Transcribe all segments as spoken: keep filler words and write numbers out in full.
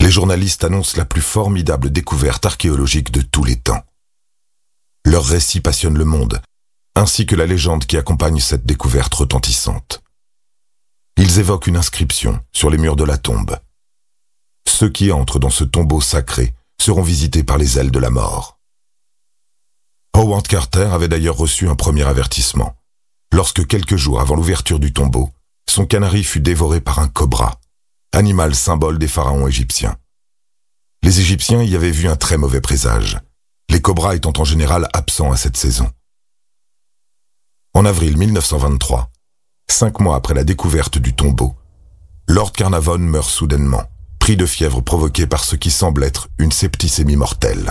les journalistes annoncent la plus formidable découverte archéologique de tous les temps. Leur récit passionne le monde, ainsi que la légende qui accompagne cette découverte retentissante. Ils évoquent une inscription sur les murs de la tombe. Ceux qui entrent dans ce tombeau sacré seront visités par les ailes de la mort. Howard Carter avait d'ailleurs reçu un premier avertissement, lorsque quelques jours avant l'ouverture du tombeau, son canari fut dévoré par un cobra, animal symbole des pharaons égyptiens. Les Égyptiens y avaient vu un très mauvais présage, les cobras étant en général absents à cette saison. En avril mille neuf cent vingt-trois, cinq mois après la découverte du tombeau, Lord Carnarvon meurt soudainement, pris de fièvre provoquée par ce qui semble être une septicémie mortelle.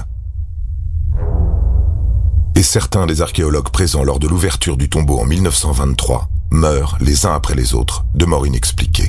Et certains des archéologues présents lors de l'ouverture du tombeau en mille neuf cent vingt-trois meurent les uns après les autres de mort inexpliquée.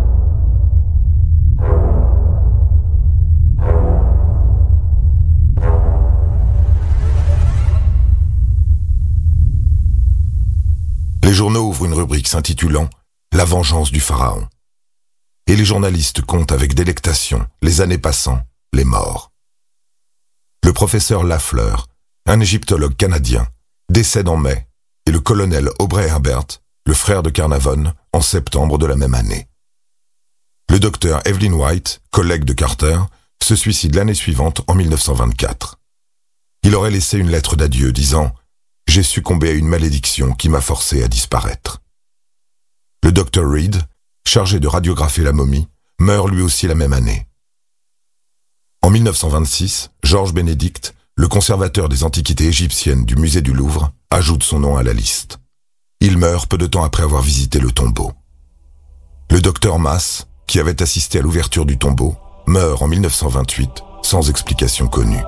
Les journaux ouvrent une rubrique s'intitulant « La vengeance du pharaon ». Et les journalistes comptent avec délectation, les années passant, les morts. Le professeur Lafleur, un égyptologue canadien, décède en mai, et le colonel Aubrey Herbert, le frère de Carnarvon, en septembre de la même année. Le docteur Evelyn White, collègue de Carter, se suicide l'année suivante en mille neuf cent vingt-quatre. Il aurait laissé une lettre d'adieu disant « J'ai succombé à une malédiction qui m'a forcé à disparaître ». Le docteur Reed, chargé de radiographier la momie, meurt lui aussi la même année. En mille neuf cent vingt-six, Georges Bénédicte, le conservateur des antiquités égyptiennes du musée du Louvre, ajoute son nom à la liste. Il meurt peu de temps après avoir visité le tombeau. Le docteur Mass, qui avait assisté à l'ouverture du tombeau, meurt en mille neuf cent vingt-huit, sans explication connue.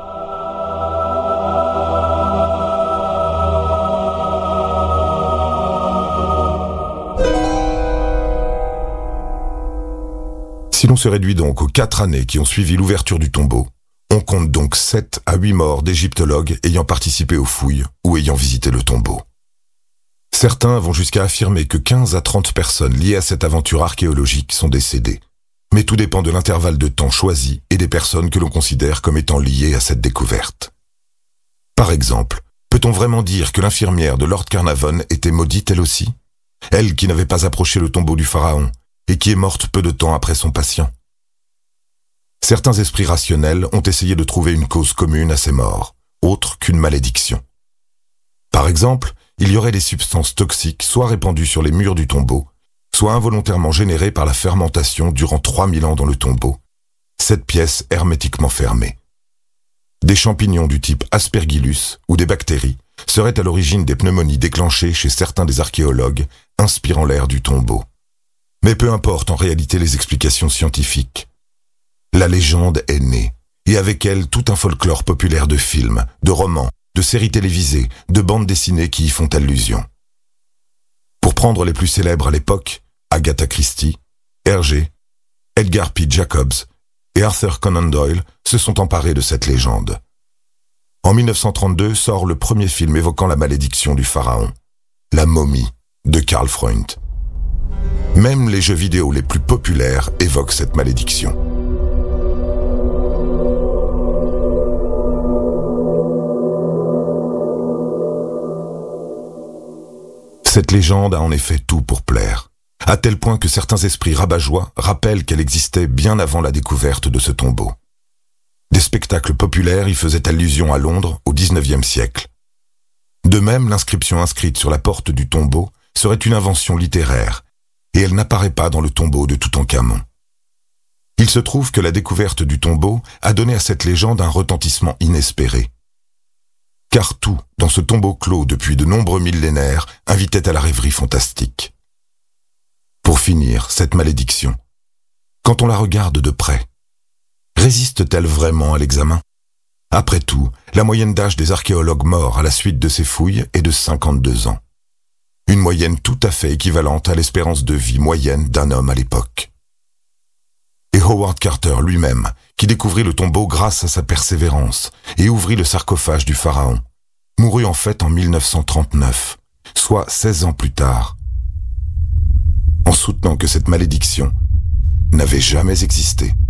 Si l'on se réduit donc aux quatre années qui ont suivi l'ouverture du tombeau, on compte donc sept à huit morts d'égyptologues ayant participé aux fouilles ou ayant visité le tombeau. Certains vont jusqu'à affirmer que quinze à trente personnes liées à cette aventure archéologique sont décédées. Mais tout dépend de l'intervalle de temps choisi et des personnes que l'on considère comme étant liées à cette découverte. Par exemple, peut-on vraiment dire que l'infirmière de Lord Carnarvon était maudite elle aussi? Elle qui n'avait pas approché le tombeau du pharaon et qui est morte peu de temps après son patient. Certains esprits rationnels ont essayé de trouver une cause commune à ces morts, autre qu'une malédiction. Par exemple, il y aurait des substances toxiques soit répandues sur les murs du tombeau, soit involontairement générées par la fermentation durant trois mille ans dans le tombeau, cette pièce hermétiquement fermée. Des champignons du type Aspergillus ou des bactéries seraient à l'origine des pneumonies déclenchées chez certains des archéologues, inspirant l'air du tombeau. Mais peu importe en réalité les explications scientifiques. La légende est née, et avec elle tout un folklore populaire de films, de romans, de séries télévisées, de bandes dessinées qui y font allusion. Pour prendre les plus célèbres à l'époque, Agatha Christie, Hergé, Edgar P. Jacobs et Arthur Conan Doyle se sont emparés de cette légende. En mille neuf cent trente-deux sort le premier film évoquant la malédiction du pharaon, La momie, de Karl Freund. Même les jeux vidéo les plus populaires évoquent cette malédiction. Cette légende a en effet tout pour plaire, à tel point que certains esprits rabat-joie rappellent qu'elle existait bien avant la découverte de ce tombeau. Des spectacles populaires y faisaient allusion à Londres au dix-neuvième siècle. De même, l'inscription inscrite sur la porte du tombeau serait une invention littéraire, et elle n'apparaît pas dans le tombeau de Toutankhamon. Il se trouve que la découverte du tombeau a donné à cette légende un retentissement inespéré. Car tout, dans ce tombeau clos depuis de nombreux millénaires, invitait à la rêverie fantastique. Pour finir, cette malédiction, quand on la regarde de près, résiste-t-elle vraiment à l'examen? Après tout, la moyenne d'âge des archéologues morts à la suite de ces fouilles est de cinquante-deux ans. Une moyenne tout à fait équivalente à l'espérance de vie moyenne d'un homme à l'époque. Et Howard Carter lui-même, qui découvrit le tombeau grâce à sa persévérance et ouvrit le sarcophage du pharaon, mourut en fait en mille neuf cent trente-neuf, soit seize ans plus tard, en soutenant que cette malédiction n'avait jamais existé.